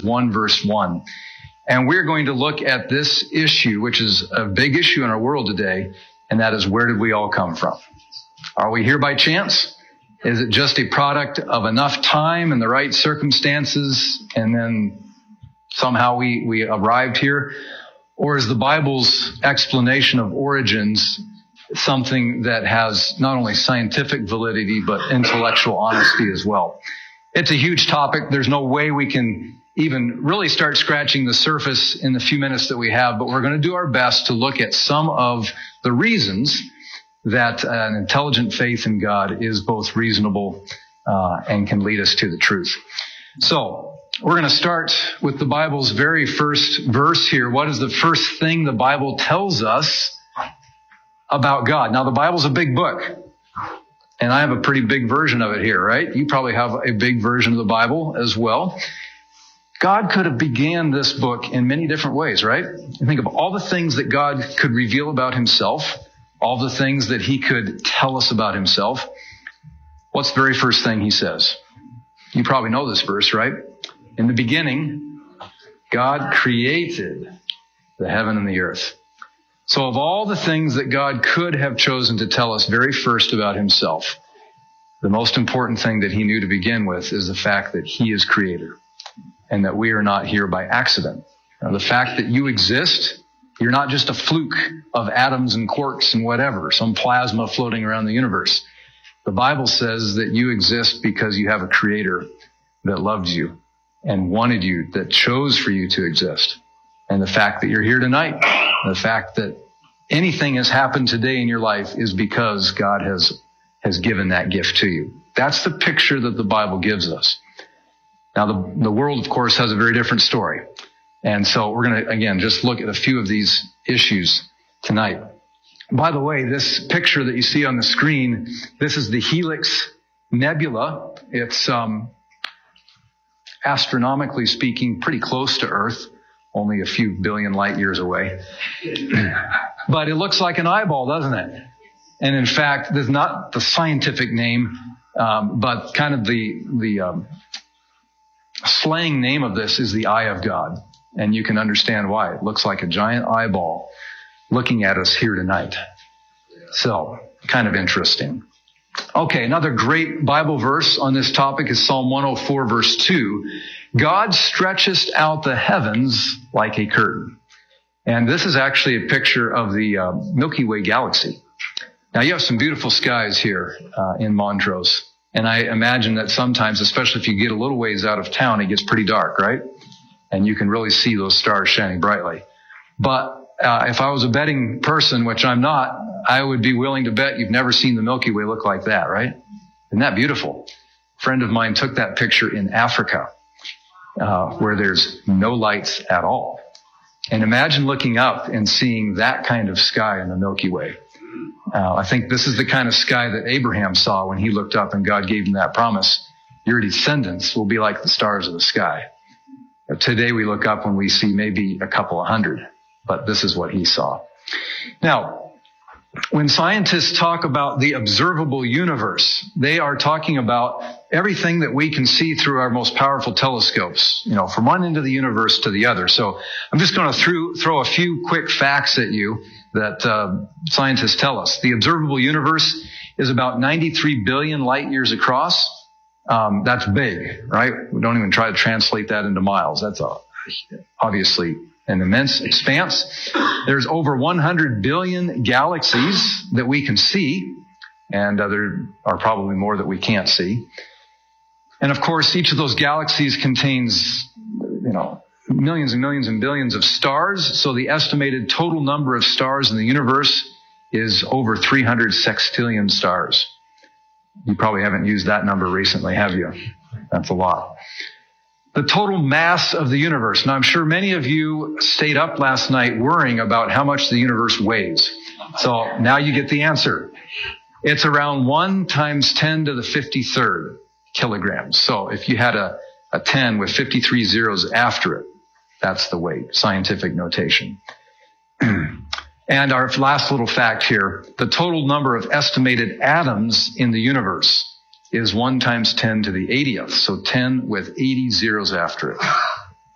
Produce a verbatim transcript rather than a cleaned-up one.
one, verse one. And we're going to look at this issue, which is a big issue in our world today, and that is, where did we all come from? Are we here by chance? Is it just a product of enough time and the right circumstances, and then somehow we, we arrived here? Or is the Bible's explanation of origins something that has not only scientific validity, but intellectual honesty as well? It's a huge topic. There's no way we can even really start scratching the surface in the few minutes that we have, but we're going to do our best to look at some of the reasons that an intelligent faith in God is both reasonable uh, and can lead us to the truth. So we're going to start with the Bible's very first verse here. What is the first thing the Bible tells us about God? Now, the Bible's a big book, and I have a pretty big version of it here, right? You probably have a big version of the Bible as well. God could have began this book in many different ways, right? You think of all the things that God could reveal about himself, all the things that he could tell us about himself. What's the very first thing he says? You probably know this verse, right? In the beginning, God created the heaven and the earth. So of all the things that God could have chosen to tell us very first about himself, the most important thing that he knew to begin with is the fact that he is creator and that we are not here by accident. Now, the fact that you exist, you're not just a fluke of atoms and quarks and whatever, some plasma floating around the universe. The Bible says that you exist because you have a creator that loved you and wanted you, that chose for you to exist. And the fact that you're here tonight, the fact that anything has happened today in your life is because God has, has given that gift to you. That's the picture that the Bible gives us. Now, the, the world, of course, has a very different story. And so we're going to, again, just look at a few of these issues tonight. By the way, this picture that you see on the screen, this is the Helix Nebula. It's, um, astronomically speaking, pretty close to Earth, only a few billion light years away. But it looks like an eyeball, doesn't it? And in fact, there's not the scientific name, um, but kind of the, the, um, slang name of this is the eye of God. And you can understand why. It looks like a giant eyeball looking at us here tonight. So, kind of interesting. Okay, another great Bible verse on this topic is Psalm one oh four, verse two. God stretcheth out the heavens like a curtain. And this is actually a picture of the uh, Milky Way galaxy. Now, you have some beautiful skies here uh, in Montrose. And I imagine that sometimes, especially if you get a little ways out of town, it gets pretty dark, right? And you can really see those stars shining brightly. But uh, if I was a betting person, which I'm not, I would be willing to bet you've never seen the Milky Way look like that, right? Isn't that beautiful? A friend of mine took that picture in Africa, uh, where there's no lights at all. And imagine looking up and seeing that kind of sky in the Milky Way. Uh, I think this is the kind of sky that Abraham saw when he looked up and God gave him that promise. Your descendants will be like the stars of the sky. Uh, today we look up when we see maybe a couple of hundred, but this is what he saw. Now, when scientists talk about the observable universe, they are talking about everything that we can see through our most powerful telescopes, you know, from one end of the universe to the other. So I'm just going to throw, throw a few quick facts at you that uh, scientists tell us. The observable universe is about ninety-three billion light years across. Um, that's big, right? We don't even try to translate that into miles. That's a, obviously an immense expanse. There's over one hundred billion galaxies that we can see, and uh, there are probably more that we can't see. And of course, each of those galaxies contains, you know, millions and millions and billions of stars. So the estimated total number of stars in the universe is over three hundred sextillion stars. You probably haven't used that number recently, have you? That's a lot. The total mass of the universe. Now, I'm sure many of you stayed up last night worrying about how much the universe weighs. So now you get the answer. It's around one times ten to the fifty-third kilograms. So if you had a, a ten with fifty-three zeros after it, that's the weight, scientific notation. And our last little fact here, the total number of estimated atoms in the universe is one times ten to the eightieth. So ten with eighty zeros after it.